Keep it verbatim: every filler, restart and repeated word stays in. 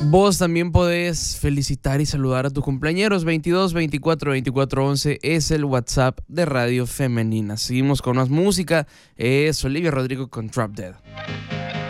Vos también podés felicitar y saludar a tus cumpleañeros. Veintidós veinticuatro veinticuatro once es el WhatsApp de Radio Femenina. Seguimos con más música. Es Olivia Rodrigo con Drop Dead.